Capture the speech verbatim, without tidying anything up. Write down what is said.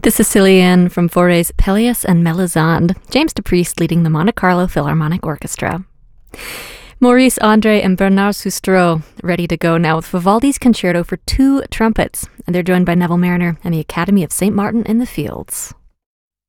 The Sicilian from Fauré's Pelléas and Melisande, James DePriest leading the Monte Carlo Philharmonic Orchestra. Maurice Andre and Bernard Sustro ready to go now with Vivaldi's Concerto for Two Trumpets, and they're joined by Neville Marriner and the Academy of Saint Martin in the Fields.